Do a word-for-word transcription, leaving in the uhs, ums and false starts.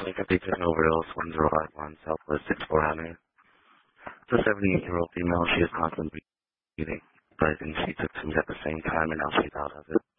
Like a patient overdose, one zero five one Southwest six four Avenue. It's a seventy-eight-year-old female. She is constantly breathing, but I think she took some at the same time and now she's out of it.